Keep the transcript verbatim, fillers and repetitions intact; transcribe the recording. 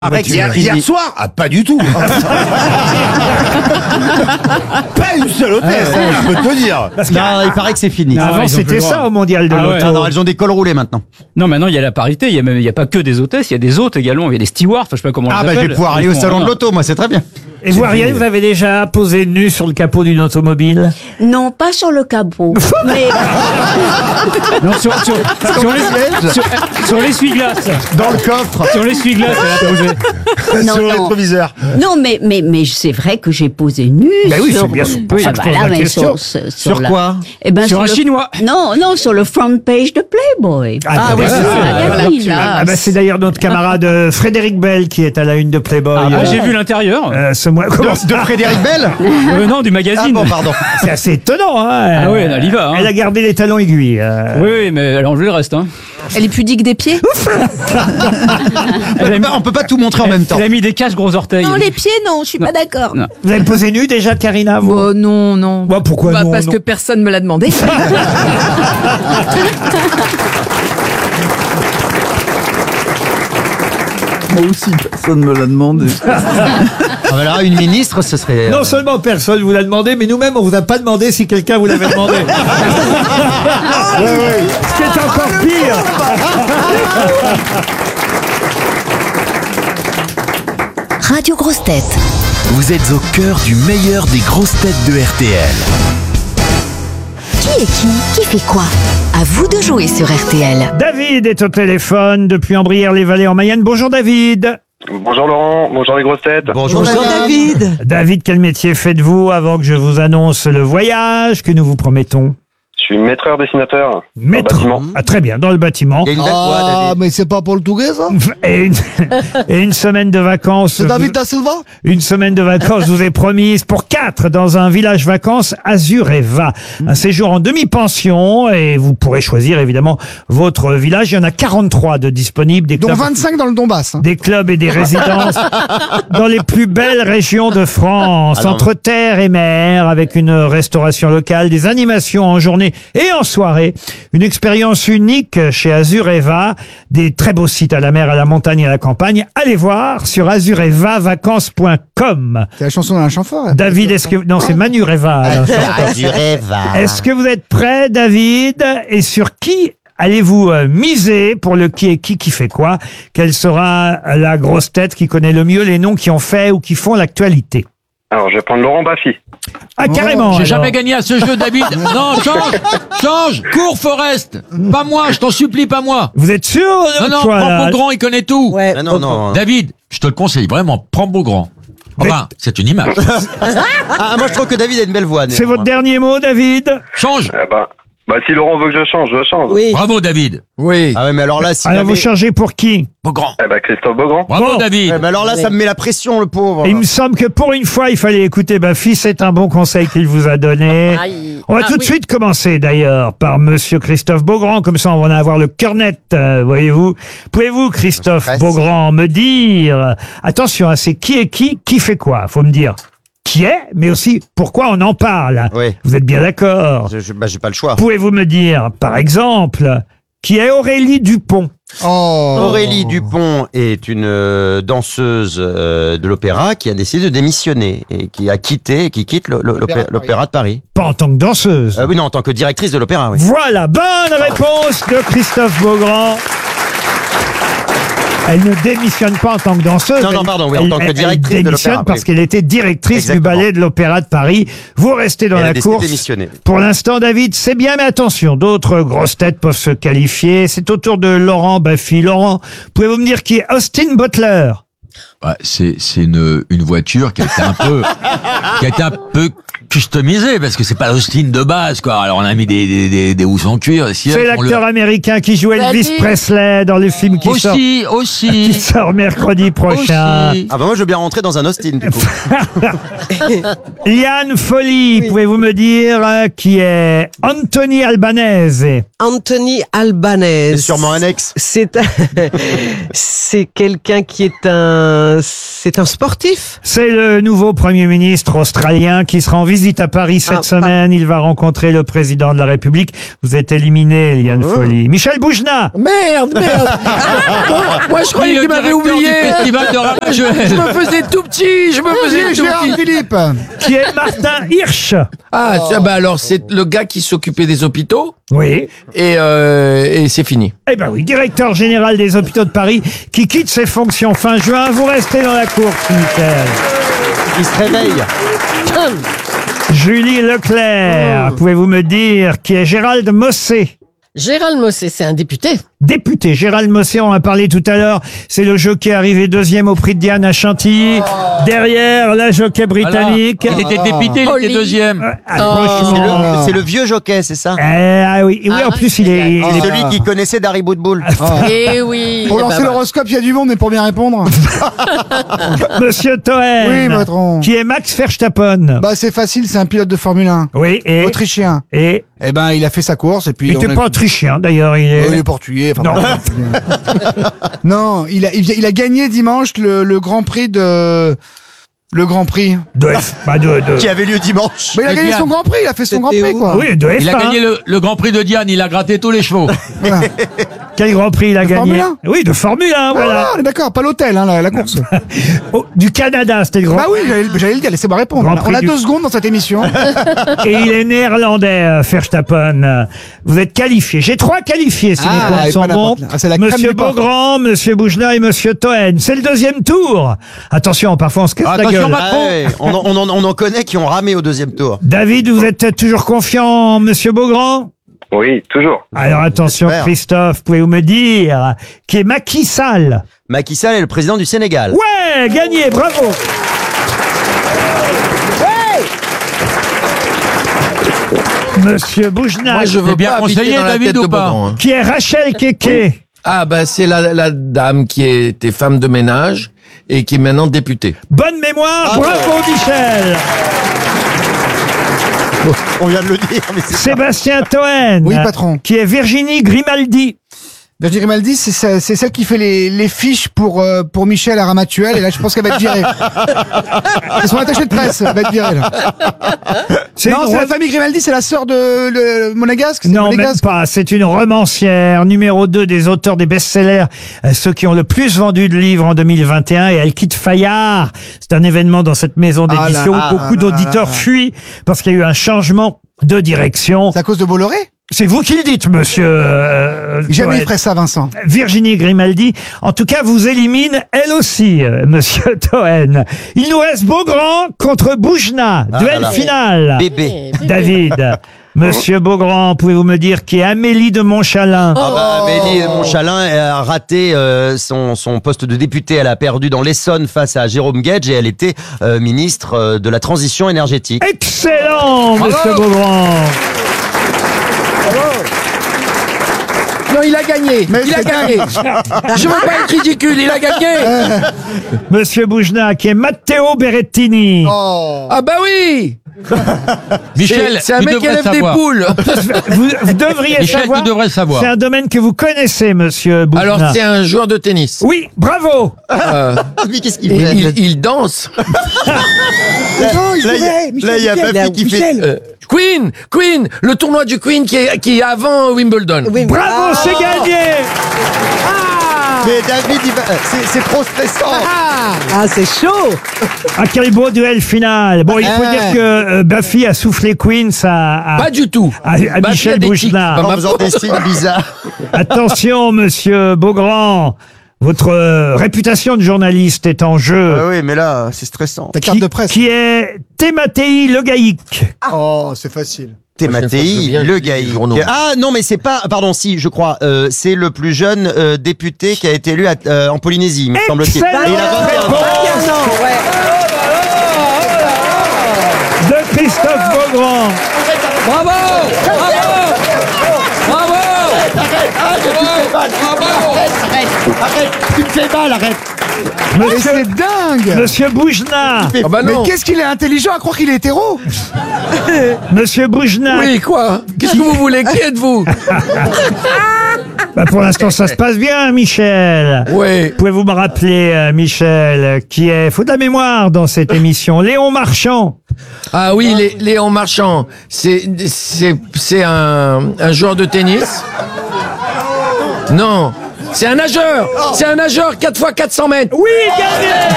Arrête, hier, hier soir, ah, pas du tout. Pas une seule hôtesse, ah, je peux te dire. Parce non, il paraît que c'est fini. Non, avant, c'était ça au mondial de ah l'auto. ouais. Ah non, elles ont des cols roulés maintenant. Non, maintenant il y a la parité. Il y a même, il y a pas que des hôtesses, il y a des hôtes également. Il y a des stewards. Enfin, je sais pas comment on Ah les bah appelle. je vais pouvoir aller au salon de l'auto, moi, c'est très bien. Et vous, Ariel, vous avez déjà posé nu sur le capot d'une automobile? Non, pas sur le capot. mais Non, sur, sur, sur les, sur, sur l'essuie-glace. Dans le coffre. Sur l'essuie-glace, elle a posé. non, Sur le non. rétroviseur. Non, mais mais mais c'est vrai que j'ai posé nu. Ben oui, sur, c'est bien sûr pour ça Ah, que je voilà, pose la mais question. sur, sur, Sur la- quoi Eh ben, Sur un le- chinois. Non, non, sur le front page de Playboy. Ah, oui, bah, c'est c'est- Ah, ça. oui, là. Ah bah c'est d'ailleurs notre camarade euh, Frédéric Bell qui est à la une de Playboy. Ah, euh, j'ai vu l'intérieur. euh, ce mois. Comment ça De Frédéric Bell. Euh, non, du Ah magazine. bon, pardon. C'est assez étonnant, hein. Ah ouais, elle y va. Hein. Elle a gardé les talons aiguilles. euh. Oui, oui, mais elle a enlevé le reste. Hein. Elle est pudique des pieds? Elle a mis, On peut pas tout montrer en même temps. elle a mis des caches gros orteils. Non, les pieds, non, je suis pas d'accord. Non. Vous avez posé nu déjà, Karina, vous? Oh non, non. Bah, pourquoi Bah, non, Parce non que personne me l'a demandé. Moi aussi, personne ne me l'a demandé. Ah bah là, une ministre, ce serait. Non seulement personne vous l'a demandé, mais nous-mêmes, on vous a pas demandé si quelqu'un vous l'avait demandé. Ce qui est encore pire. Radio Grosses Têtes. Vous êtes au cœur du meilleur des grosses têtes de R T L. Qui est qui? Qui fait quoi? À vous de jouer sur R T L. David est au téléphone depuis Ambrières-les-Vallées en Mayenne. Bonjour David. Bonjour Laurent, bonjour les grosses têtes. Bonjour, David. David, quel métier faites-vous avant que je vous annonce le voyage que nous vous promettons? Je suis maîtreur dessinateur. Maître. bâtiment. Ah, très bien, dans le bâtiment. Il y a une belle voix, Ah, David. mais c'est pas pour le Touguet, ça? Et une, et une semaine de vacances. C'est David Da Silva? Une semaine de vacances, je vous ai promise, pour quatre dans un village vacances Azureva. Un séjour en demi-pension et vous pourrez choisir évidemment votre village. Il y en a quarante-trois de disponibles. Des Dont clubs, vingt-cinq dans le Donbass. hein. des clubs et des résidences dans les plus belles régions de France, Ah non. entre terre et mer, avec une restauration locale, des animations en journée et en soirée. Une expérience unique chez Azureva, des très beaux sites à la mer, à la montagne et à la campagne. Allez voir sur azureva vacances point com. C'est la chanson d'un chanfort. hein. David, est-ce que... Non, c'est Manu Reva. alors. Est-ce que vous êtes prêt, David? Et sur qui allez-vous euh, miser pour le qui est qui qui fait quoi? Quelle sera la grosse tête qui connaît le mieux les noms qui ont fait ou qui font l'actualité? Alors je vais prendre Laurent Baffy. Ah, carrément. J'ai alors. jamais gagné à ce jeu, David. Non, change, change, cours, Forest. Pas moi, je t'en supplie, pas moi. Vous êtes sûr? Non, non, quoi, prends là Beaugrand, il connaît tout. Ah non, non. David, je te le conseille, vraiment, prends Beaugrand. Enfin, c'est une image. Ah, moi, je trouve que David a une belle voix. C'est votre dernier mot, David? Change. Eh ben, bah si Laurent veut que je change, je change. Bravo, David. Oui. Ah ouais, mais alors là, si Alors, vous changez pour qui? Beaugrand. Eh ben Christophe Beaugrand. Bravo, Bon. David. Ouais, mais alors là, ça me met la pression, le pauvre. Il me semble que pour une fois, il fallait écouter Baffy. C'est un bon conseil qu'il vous a donné. On va tout de suite commencer d'ailleurs par Monsieur Christophe Beaugrand. Comme ça, on va en avoir le cœur net, euh, voyez-vous. Pouvez-vous, Christophe Facile. Beaugrand, me dire... Attention, hein, c'est qui est qui, qui fait quoi? Faut me dire qui est, mais aussi pourquoi on en parle. Oui. Vous êtes bien d'accord? Je, je- bah, j'ai pas le choix. Pouvez-vous me dire, par exemple, qui est Aurélie Dupont? Oh. Aurélie Dupont est une euh, danseuse euh, de l'opéra qui a décidé de démissionner et qui a quitté, qui quitte le- le- l'opé- l'opéra de Paris. Pas en tant que danseuse. Euh, oui, non, en tant que directrice de l'opéra, oui. Voilà, bonne réponse de Christophe Beaugrand. Elle ne démissionne pas en tant que danseuse. Non, non, Elle- pardon, oui, en elle- tant que elle directrice de démissionne l'opéra, parce oui. qu'elle était directrice Exactement. du ballet de l'Opéra de Paris. Vous restez dans Elle a la décidé de course. démissionner. Pour l'instant, David, c'est bien, mais attention, d'autres grosses têtes peuvent se qualifier. C'est au tour de Laurent Baffy. Laurent, pouvez-vous me dire qui est Austin Butler? Ouais, c'est, c'est une, une voiture qui a été un peu, qui a été un peu customisée parce que c'est pas l'Austin de base, quoi. Alors on a mis des, des, des, des housses en cuir. des sièges, C'est on le- l'acteur américain qui joue Elvis David. Presley dans le film qui sort, Aussi, qui aussi. sort mercredi prochain. Aussi. Ah bah moi, je veux bien rentrer dans un Austin, du coup. Liane Folly, pouvez-vous me dire euh, qui est Anthony Albanese? Anthony Albanese. C'est sûrement un ex. C'est un- c'est quelqu'un qui est un c'est un sportif. C'est le nouveau Premier ministre australien qui sera en visite visite à Paris cette Ah, semaine. Il va rencontrer le président de la République. Vous êtes éliminé, Eliane Folly. Michel Boujna. Merde, merde. Moi, moi, je croyais Le qu'il m'avait directeur oublié. du festival de Ramajouel. Je me faisais tout petit, je me faisais tout Gérard petit. Philippe. Qui est Martin Hirsch. Ah, tiens, bah alors c'est le gars qui s'occupait des hôpitaux Oui. et, euh, et c'est fini. Eh ben oui, directeur général des hôpitaux de Paris qui quitte ses fonctions fin juin. Vous restez dans la course, Michel. Il se réveille. Julie Leclerc, pouvez-vous me dire qui est Gérald Mossé? Gérald Mossé, c'est un député. Député, Gérald Mossé, on en a parlé tout à l'heure. C'est le jockey arrivé deuxième au prix de Diane à Chantilly. Derrière, la jockey britannique. Il était dépité, il était deuxième. Ah, C'est franchement. le, c'est le vieux jockey, c'est ça? Eh, ah oui, oui, en plus, il est... C'est celui qui connaissait Dari Boudboul. Eh oui. Pour Eh lancer ben, l'horoscope, il y a du monde, mais pour bien répondre. Monsieur Toen. Oui, patron. Qui est Max Verstappen. Bah, c'est facile, c'est un pilote de Formule un. Oui, et... Autrichien. Et... Eh ben, il a fait sa course et puis. Il on n'était a- pas autrichien, d'ailleurs. Il est... Oh, il est portugais. Enfin, Non. bref. Non, il a, il a, il a gagné dimanche le, le Grand Prix de. Le Grand Prix. De F... Bah de, de... Qui avait lieu dimanche. Mais il a Et gagné Diane. son Grand Prix, il a fait son Grand Prix, quoi. Oui, de F un. Il a gagné le, le Grand Prix de Diane, il a gratté tous les chevaux. Quel Grand Prix il a De gagné? Formule Oui, de Formule un, Ah, voilà. on est d'accord, pas l'hôtel, hein, la, la course. Oh, du Canada, c'était le Grand Bah oui, j'allais j'allais le dire, laissez-moi répondre. Grand On a- Prix On a du- deux secondes dans cette émission. Et il est néerlandais, euh, Verstappen. Vous êtes qualifié. J'ai trois qualifiés, si Ah, mes comptes et sont pas bons. n'importe là. Ah, c'est la crème Monsieur du porc. Beaugrand, Monsieur Boujna et Monsieur Toen. C'est le deuxième tour. Attention, parfois on se casse la Attention, gueule. Macron. Ah ouais, on, en- on, en- on en connaît qui ont ramé au deuxième tour. David, vous êtes toujours confiant en Monsieur Beaugrand? Oui, toujours. Alors attention, J'espère. Christophe, pouvez-vous me dire qui est Macky Sall? Macky Sall est le président du Sénégal. Ouais, gagné, bravo. Monsieur Boujna, Moi, je veux C'est bien pas habiter conseillé, dans la David, tête ou de pas Beaugrand, hein. qui est Rachel Keke. Ah, bah c'est la, la dame qui était femme de ménage et qui est maintenant députée. Bonne mémoire, Ah, bravo Michel. On vient de le dire, mais c'est ça. Sébastien Toen. Oui, patron. Qui est Virginie Grimaldi. Virginie Grimaldi, c'est ce- c'est celle qui fait les, les fiches pour, euh, pour Michel à Ramatuel, et là, je pense qu'elle va être virée. C'est son attaché de presse, elle va être virée, là. C'est Non, une c'est la ro- famille Grimaldi, c'est la sœur de le, Monégasque. c'est Non, même Monégasque. pas. C'est une romancière, numéro deux des auteurs des best-sellers, euh, ceux qui ont le plus vendu de livres en deux mille vingt et un, et elle quitte Fayard. C'est un événement dans cette maison Ah là d'édition là où beaucoup là là d'auditeurs là. fuient parce qu'il y a eu un changement de direction. C'est à cause de Bolloré? C'est vous qui le dites, monsieur. euh, Jamais il Toen. ferait ça, Vincent. Virginie Grimaldi, en tout cas, vous élimine elle aussi, euh, monsieur Toen. Il nous reste Beaugrand contre Boujna. Ah Duel là là. final. Bébé. David. Monsieur Beaugrand, pouvez-vous me dire qui est Amélie de Montchalin? Ah bah, Amélie de Montchalin elle a raté euh, son, son poste de députée. Elle a perdu dans l'Essonne face à Jérôme Guedj et elle était euh, ministre euh, de la Transition énergétique. Excellent, monsieur Bravo. Beaugrand. Non, il a gagné. Mais il a c'est gagné. Je veux pas être ridicule, il a gagné. Monsieur Boujna, qui est Matteo Berrettini. Oh. Ah bah oui. Michel, C'est- c'est un tu mec qui devrais élève des savoir. poules. Vous, vous devriez Michel, savoir. tu devrais savoir. C'est un domaine que vous connaissez, monsieur Boujna. Alors c'est un joueur de tennis. Oui, bravo. Euh, Mais qu'est-ce qu'il et fait il, il danse. Non, il Là, il y a- pourrait, Michel, là, il y a Michel, Papy qui fait- Michel. Euh, Queen, Queen, le tournoi du Queen qui est, qui est avant Wimbledon. Bravo, c'est gagné. Mais David, il va- c'est c'est trop stressant. Ah, c'est chaud. Ah, quel beau duel final. Bon, il faut Ouais. dire que euh, Buffy a soufflé Queens à, à, Pas du tout. à- à Bah, il y Michel a des tics. Boujna. Pas En ma faisant faute. des signes bizarres. Attention, monsieur Beaugrand. Votre euh, réputation de journaliste est en jeu. Ah oui, mais là, c'est stressant. Ta carte de presse. Qui est Thématéi Legaïque. Oh, c'est facile. Thématéi, bien le les Gaï. journaux. Ah non, mais c'est pas. Pardon, si, je crois. euh, c'est le plus jeune euh, député qui a été élu à- euh, en Polynésie, me semble-t-il. Excellent. Et il a vingt et un ans. De Christophe Beaugrand. Bravo. Bravo. Bravo. Arrête, tu me fais mal, arrête. Mais Monsieur, c'est dingue. monsieur Boujna. Ah bah Mais non. qu'est-ce qu'il est intelligent à croire qu'il est hétéro? Monsieur Boujna. Oui, quoi? Qu'est-ce que vous voulez? Qui êtes-vous? Bah, pour l'instant, ça se passe bien, Michel. Oui. Pouvez-vous me rappeler, euh, Michel, qui est, faut de la mémoire dans cette émission, Léon Marchand. Ah oui, Lé- Léon Marchand, c'est c'est c'est un, un joueur de tennis. Non, c'est un nageur. C'est un nageur quatre fois quatre cents mètres. Oui, gagné.